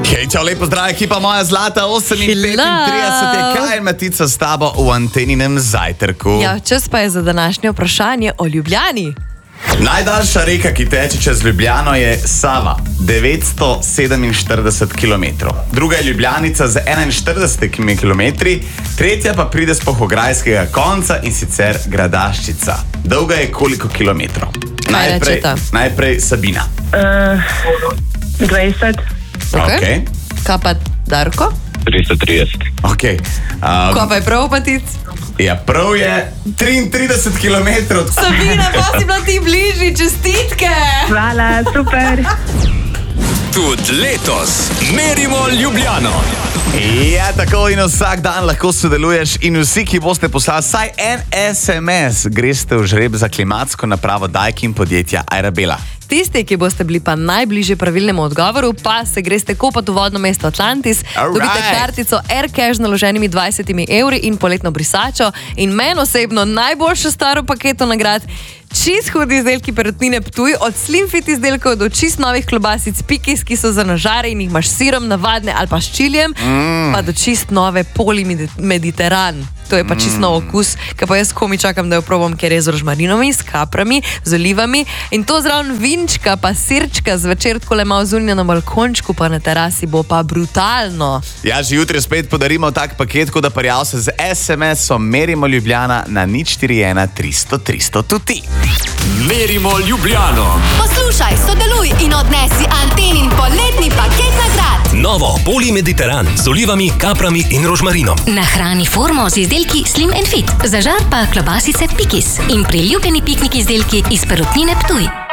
Čau, lepo zdrav, ekipa moja zlata, 8:35 je Kaj Matica s tabo v Anteninem zajtrku. Ja, čas pa je za današnje vprašanje o Ljubljani. Najdaljša reka, ki teče čez Ljubljano, je Sava, 947 km. Druga je Ljubljanica z 41 km, tretja pa pride z Pohograjskega konca in sicer Gradaščica. Dolga je koliko kilometrov? Najprej Sabina. 20. Okay. Kaj pa Darko? 330. Okay. Kaj pa je prav, Matic? Ja, prav je 33 km. Sabina, pa si bila ti bližji, čestitke! Hvala, super. Tudi letos merimo Ljubljano. Ja, tako in vsak dan lahko sodeluješ in vsi, ki boste poslali vsaj en SMS, greste v žreb za klimatsko napravo Daikin podjetja Arabela. Tisti, ki boste bili pa najbližje pravilnemu odgovoru, pa se greste kopati v vodno mesto Atlantis, dobite kartico AirCash z naloženimi 20 evri in poletno brisačo in meni osebno najboljšo staro paketo nagrad, čist hudi izdelki Perutnine Ptuj, od slim fit izdelkov do čist novih klobasic Pikis, ki so za nažare in jih imaš s sirom navadne ali pa s čiljem, pa do čist nove Poli Mediteran. To je pa čist nov okus, ki pa jaz komi čakam, da jo probam, ker je z rožmarinom, s kaprami, z olivami in to zraven vinčka pa sirčka zvečer takole malo zunja na balkončku pa na terasi bo pa brutalno. Ja, že jutri spet podarimo tak paket, ko da parjav se z SMS-om Merimo Ljubljana na 041 300 300 tudi ti. Merimo Ljubljano. Poslušaj, sodeluj in odnesi Antenin poletni paket nagrad. Novo Poli Mediteran z olivami, kaprami in rožmarinom. Nahrani formo z izdelki Slim & Fit. Za žar pa klobasice Pikis in priljubljeni piknik izdelki iz Perutnine Ptuj.